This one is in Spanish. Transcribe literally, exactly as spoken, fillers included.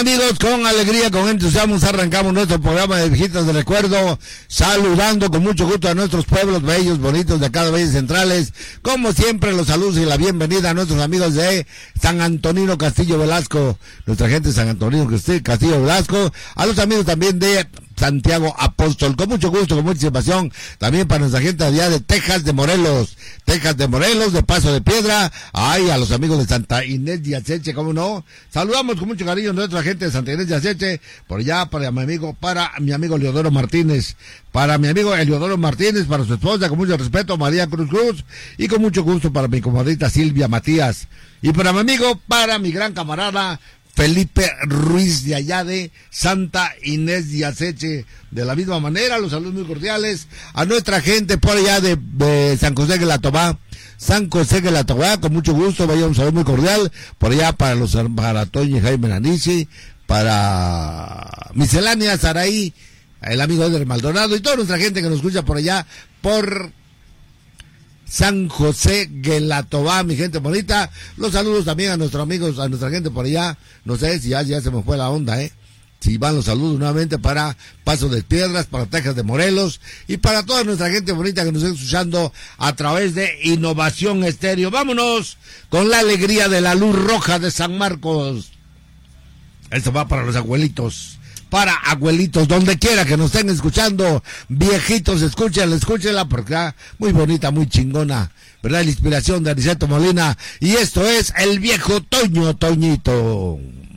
amigos, con alegría, con entusiasmo arrancamos nuestro programa de Viejitas de Recuerdo, saludando con mucho gusto a nuestros pueblos bellos, bonitos de acá de Valles Centrales. Como siempre, los saludos y la bienvenida a nuestros amigos de San Antonino Castillo Velasco, nuestra gente de San Antonino Castillo Velasco, a los amigos también de Santiago Apóstol, con mucho gusto, con mucha pasión, también para nuestra gente allá de Texas de Morelos, Texas de Morelos, de Paso de Piedra, ay, a los amigos de Santa Inés de Aceche, cómo no, saludamos con mucho cariño a nuestra gente de Santa Inés de Aceche, por allá para mi amigo, para mi amigo Leodoro Martínez, para mi amigo Eliodoro Martínez, para su esposa, con mucho respeto, María Cruz Cruz, y con mucho gusto para mi comadrita Silvia Matías, y para mi amigo, para mi gran camarada, Felipe Ruiz de allá de Santa Inés de Aceche. De la misma manera, los saludos muy cordiales a nuestra gente por allá de, de San José de la Tobá, San José de la Tobá, con mucho gusto, vaya un saludo muy cordial, por allá para los para Toño y Jaime Nanici, para Miscelánea Saraí, el amigo Eder Maldonado y toda nuestra gente que nos escucha por allá, por San José de la Tobá, mi gente bonita. Los saludos también a nuestros amigos, a nuestra gente por allá. No sé si ya, ya se me fue la onda, ¿eh? Si van los saludos nuevamente para Paso de Piedras, para Texas de Morelos y para toda nuestra gente bonita que nos está escuchando a través de Innovación Estéreo. Vámonos con la alegría de la luz roja de San Marcos. Esto va para los abuelitos. Para abuelitos, donde quiera que nos estén escuchando, viejitos, escúchenla, escúchenla, porque está muy bonita, muy chingona, ¿verdad? La inspiración de Aniceto Molina, y esto es El Viejo Toño Toñito.